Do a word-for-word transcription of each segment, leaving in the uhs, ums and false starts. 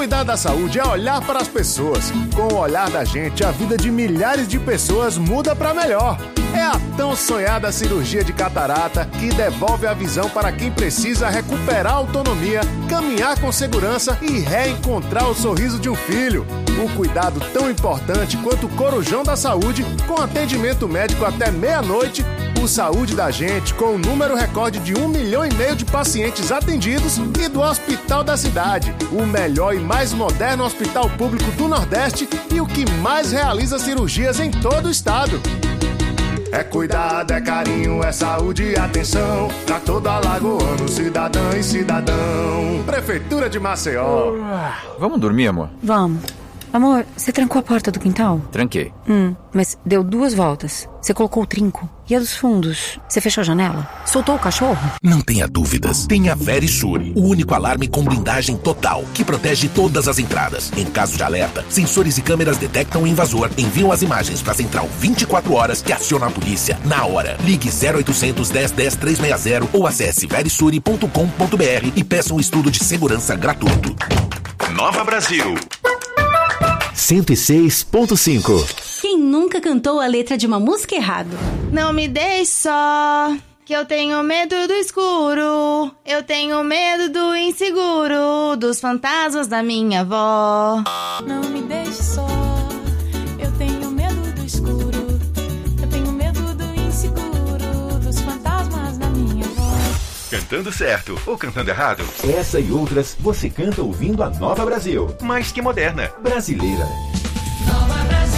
Cuidar da saúde é olhar para as pessoas. Com o olhar da gente, a vida de milhares de pessoas muda para melhor. É a tão sonhada cirurgia de catarata que devolve a visão para quem precisa recuperar a autonomia, caminhar com segurança e reencontrar o sorriso de um filho. Um cuidado tão importante quanto o Corujão da Saúde, com atendimento médico até meia-noite. O Saúde da Gente, com o número recorde de um milhão e meio de pacientes atendidos, e do Hospital da Cidade, o melhor e mais moderno hospital público do Nordeste e o que mais realiza cirurgias em todo o estado. É cuidado, é carinho, é saúde e atenção pra todo alagoano, cidadã e cidadão. Prefeitura de Maceió. Vamos dormir, amor? Vamos. Amor, você trancou a porta do quintal? Tranquei. Hum, mas deu duas voltas. Você colocou o trinco. E a dos fundos? Você fechou a janela? Soltou o cachorro? Não tenha dúvidas. Tenha Verisure, o único alarme com blindagem total, que protege todas as entradas. Em caso de alerta, sensores e câmeras detectam o invasor, enviam as imagens para a central vinte e quatro horas, que aciona a polícia na hora. Ligue zero oitocentos, dez, dez, trezentos e sessenta ou acesse verisure ponto com ponto br e peça um estudo de segurança gratuito. Nova Brasil cento e seis ponto cinco. Quem nunca cantou a letra de uma música errado? Não me deixe só, que eu tenho medo do escuro. Eu tenho medo do inseguro, dos fantasmas da minha avó. Não me deixe só, eu tenho medo do escuro. Eu tenho medo do inseguro, dos fantasmas da minha avó. Cantando certo ou cantando errado? Essa e outras você canta ouvindo a Nova Brasil. Mais que moderna. Brasileira. Nova Brasil.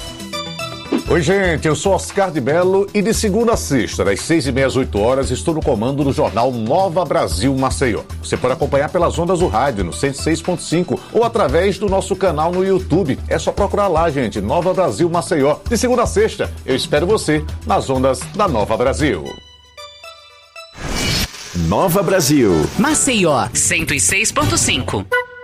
Oi, gente, eu sou Oscar de Mello e de segunda a sexta, das seis e meia às oito horas, estou no comando do jornal Nova Brasil Maceió. Você pode acompanhar pelas ondas do rádio no cento e seis ponto cinco ou através do nosso canal no YouTube. É só procurar lá, gente, Nova Brasil Maceió. De segunda a sexta, eu espero você nas ondas da Nova Brasil. Nova Brasil. Maceió, cento e seis ponto cinco.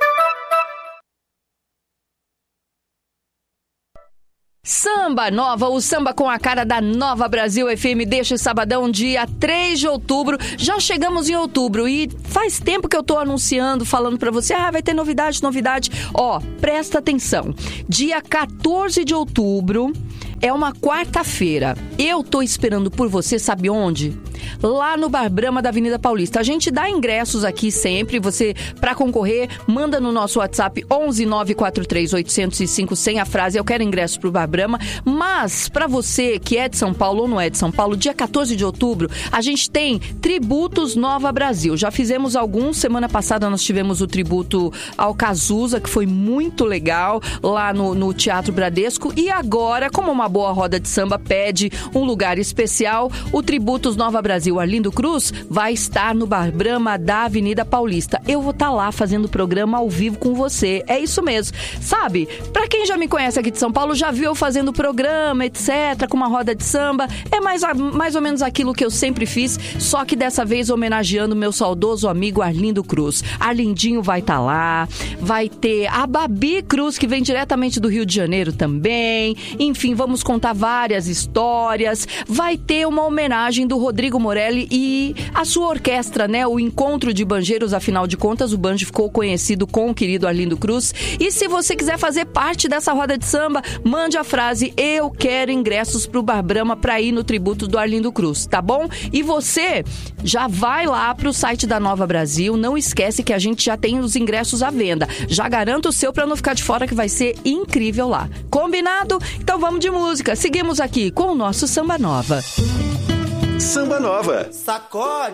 Samba Nova, o samba com a cara da Nova Brasil F M deste sabadão, dia três de outubro. Já chegamos em outubro e faz tempo que eu tô anunciando, falando pra você, ah, vai ter novidade, novidade. Ó, presta atenção. Dia quatorze de outubro é uma quarta-feira. Eu tô esperando por você, sabe onde? Lá no Bar Brahma da Avenida Paulista. A gente dá ingressos aqui sempre. Você, pra concorrer, manda no nosso WhatsApp onze nove quatro três oito zero cinco sem a frase eu quero ingressos pro Bar Brahma. Mas, pra você que é de São Paulo ou não é de São Paulo, dia quatorze de outubro, a gente tem Tributos Nova Brasil. Já fizemos alguns. Semana passada nós tivemos o tributo ao Cazuza, que foi muito legal, lá no, no Teatro Bradesco. E agora, como uma boa roda de samba pede um lugar especial, o Tributos Nova Brasil Arlindo Cruz vai estar no Bar Brahma da Avenida Paulista. Eu vou estar lá fazendo programa ao vivo com você. É isso mesmo. Sabe, pra quem já me conhece aqui de São Paulo, já viu eu fazendo programa, etcétera, com uma roda de samba. É mais, mais ou menos aquilo que eu sempre fiz, só que dessa vez homenageando meu saudoso amigo Arlindo Cruz. Arlindinho vai estar lá, vai ter a Babi Cruz, que vem diretamente do Rio de Janeiro também. Enfim, vamos contar várias histórias. Vai ter uma homenagem do Rodrigo Morelli e a sua orquestra, né? O Encontro de Banjeiros, afinal de contas, o banjo ficou conhecido com o querido Arlindo Cruz. E se você quiser fazer parte dessa roda de samba, mande a frase eu quero ingressos pro Bar Brahma pra ir no tributo do Arlindo Cruz, tá bom? E você já vai lá pro site da Nova Brasil, não esquece que a gente já tem os ingressos à venda. Já garanta o seu pra não ficar de fora, que vai ser incrível lá. Combinado? Então vamos de música. Seguimos aqui com o nosso Samba Nova. Samba Nova. Sacode.